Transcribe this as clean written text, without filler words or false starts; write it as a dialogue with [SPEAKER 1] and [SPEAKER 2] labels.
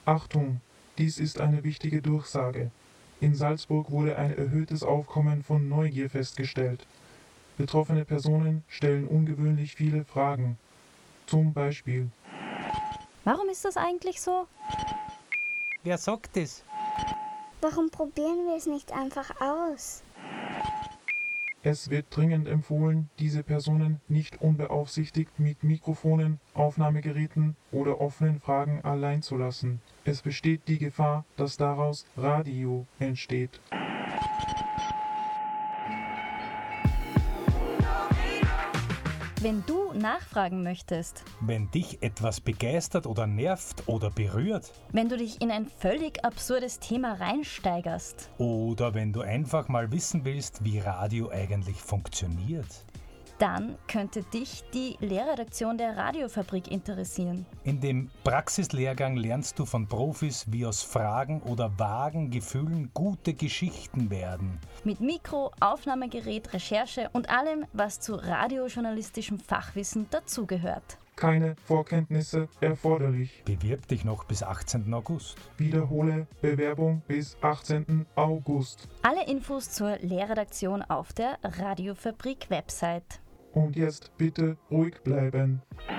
[SPEAKER 1] Achtung, dies ist eine wichtige Durchsage. In Salzburg wurde ein erhöhtes Aufkommen von Neugier festgestellt. Betroffene Personen stellen ungewöhnlich viele Fragen. Zum Beispiel:
[SPEAKER 2] Warum ist das eigentlich so?
[SPEAKER 3] Wer sagt das?
[SPEAKER 4] Warum probieren wir es nicht einfach aus?
[SPEAKER 1] Es wird dringend empfohlen, diese Personen nicht unbeaufsichtigt mit Mikrofonen, Aufnahmegeräten oder offenen Fragen allein zu lassen. Es besteht die Gefahr, dass daraus Radio entsteht.
[SPEAKER 2] Wenn du nachfragen möchtest,
[SPEAKER 3] Wenn dich etwas begeistert oder nervt oder berührt
[SPEAKER 2] wenn du dich in ein völlig absurdes Thema reinsteigerst,
[SPEAKER 3] oder wenn du einfach mal wissen willst, wie Radio eigentlich funktioniert.
[SPEAKER 2] dann könnte dich die Lehrredaktion der Radiofabrik interessieren.
[SPEAKER 3] In dem Praxislehrgang lernst du von Profis, wie aus Fragen oder vagen Gefühlen gute Geschichten werden.
[SPEAKER 2] Mit Mikro, Aufnahmegerät, Recherche und allem, was zu radiojournalistischem Fachwissen dazugehört.
[SPEAKER 1] Keine Vorkenntnisse erforderlich.
[SPEAKER 3] Bewirb dich noch bis 18. August.
[SPEAKER 1] Wiederhole Bewerbung bis 18. August.
[SPEAKER 2] Alle Infos zur Lehrredaktion auf der Radiofabrik-Website.
[SPEAKER 1] Und jetzt bitte ruhig bleiben.